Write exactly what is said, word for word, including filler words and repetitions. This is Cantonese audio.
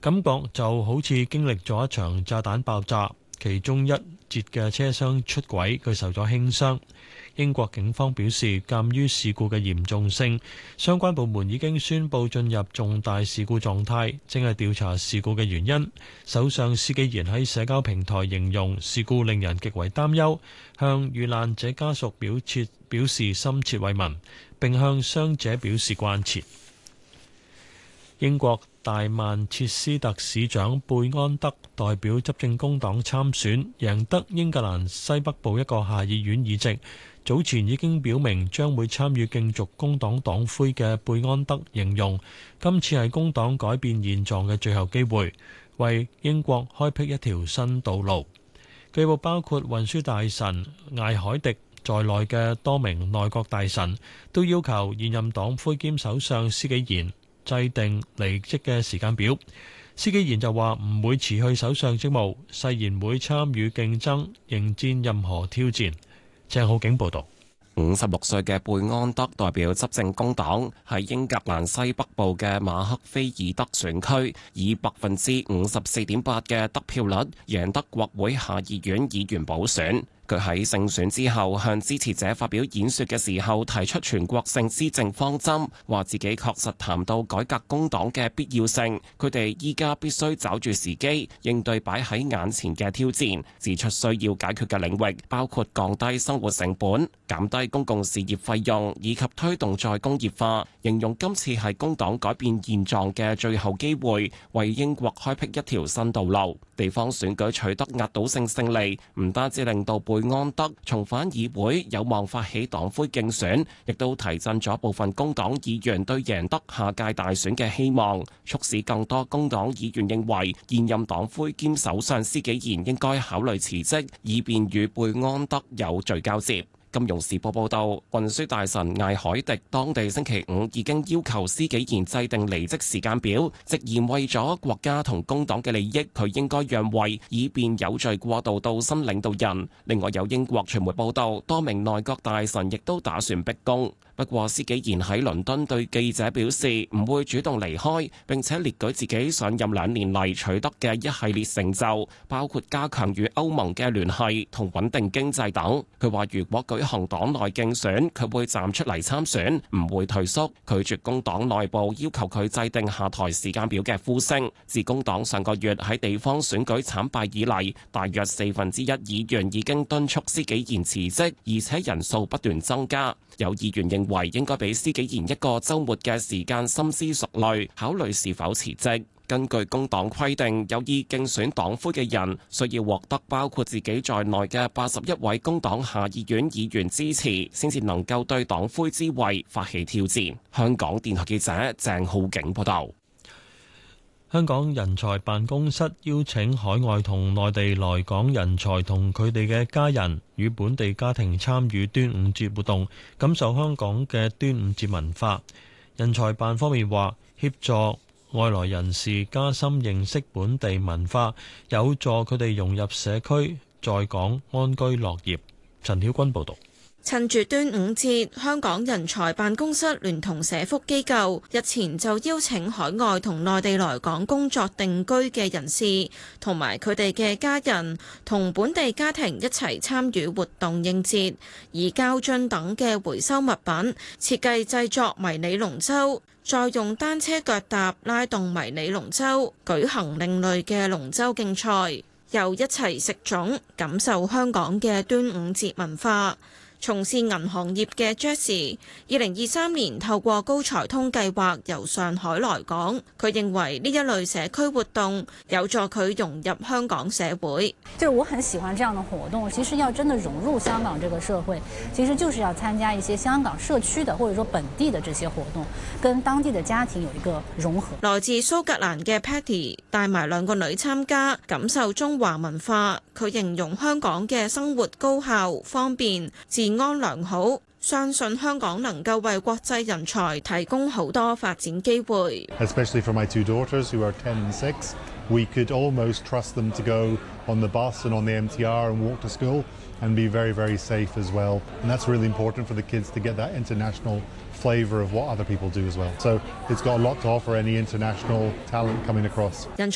感覺就好似經歷咗一場炸彈爆炸，其中一節嘅車廂出軌，佢受咗輕傷。英國警方表示，鑑於事故嘅嚴重性，相關部門已經宣布進入重大事故狀態，正係調查事故嘅原因。首相施紀賢喺社交平台形容事故令人極為擔憂，向遇難者家屬表切表示深切慰問，並向傷者表示關切。英國大曼徹斯特市長貝安德代表執政工黨參選，贏得英格蘭西北部一個下議院議席。早前已經表明將會參與競逐工黨黨魁嘅貝安德形容，今次係工黨改變現狀嘅最後機會，為英國開闢一條新道路。據報包括運輸大臣艾海迪在內嘅多名內閣大臣都要求現任黨魁兼首相施紀賢制定離職嘅時間表。施紀賢就話唔會辭去首相職務，誓言會參與競爭，迎戰任何挑戰。鄭浩景報道。 五十六歲嘅貝安德代表執政工黨喺英格蘭西北部嘅馬克菲爾德選區，以百分之五十四點八嘅得票率贏得國會下議院議員補選。佢喺勝選之後向支持者發表演說嘅時候，提出全國性施政方針，話自己確實談到改革工黨嘅必要性。佢哋依家必須抓住時機，應對擺喺眼前嘅挑戰，指出需要解決嘅領域包括降低生活成本、減低公共事業費用以及推動再工業化。形容今次係工黨改變現狀嘅最後機會，為英國開闢一條新道路。地方選舉取得壓倒性勝利，唔單止令到貝安德重返議會有望發起黨魁競選，亦都提振咗部分工黨議員對贏得下屆大選嘅希望，促使更多工黨議員認為現任黨魁兼首相施紀賢應該考慮辭職，以便與貝安德有序交接。金融時報報道，運輸大臣艾海迪當地星期五已經要求施紀賢制定離職時間表，直言為咗國家同工黨嘅利益，佢應該讓位，以便有序過渡到新領導人。另外有英國傳媒報道，多名內閣大臣亦都打算逼宮。不過施紀賢喺倫敦對記者表示唔會主動離開，並且列舉自己上任兩年嚟取得嘅一系列成就，包括加強與歐盟嘅聯繫同穩定經濟等。佢話如果舉行黨內競選，佢會站出嚟參選，唔會退縮，拒絕工黨內部要求佢制定下台時間表嘅呼聲。自工黨上個月喺地方選舉慘敗以嚟，大約四分之一議員已經敦促施紀賢辭職，而且人數不斷增加。有議員認為應該俾施紀賢一個週末嘅時間深思熟慮，考慮是否辭職。根據工黨規定，有意競選黨魁嘅人需要獲得包括自己在內嘅八十一位工黨下議院議員支持，先至能夠對黨魁之位發起挑戰。香港電台記者鄭浩景報道。 香港人才辦公室邀請海外同內地來港人才同佢哋嘅家人與本地家庭參與端午節活動，感受香港嘅端午節文化。人才辦方面話，協助外來人士加深認識本地文化，有助佢哋融入社區，在港安居樂業。陳曉君報導。 趁住端午節，香港人才辦公室聯同社福機構日前就邀請海外同內地來港工作定居嘅人士同埋佢哋嘅家人同本地家庭一齊參與活動應節，以膠樽等嘅回收物品設計製作迷你龍舟，再用單車腳踏拉動迷你龍舟，舉行另類嘅龍舟競賽，又一齊食粽，感受香港嘅端午節文化。從事銀行業嘅 Jessie， 二零二三年透過高才通計劃由上海來港，佢認為呢一類社區活動有助佢融入香港社會。 就是我很喜歡這樣的活動，其實要真的融入香港這個社會，其實就是要參加一些香港社區的或者說本地的這些活動，跟當地的家庭有一個融合。 來自蘇格蘭嘅 Patty 帶埋兩個女參加，感受中華文化。佢形容香港嘅生活高效、方便、治安良好，相信香港能夠為國際人才提供好多發展機會。 Especially for my two daughters who are ten and six, we could almost trust them to go on the bus and on the M T R and walk to school and be very, very safe as well. And that's really important for the kids to get that international flavour of what other people do as well. So it's got a lot to offer any international talent coming across.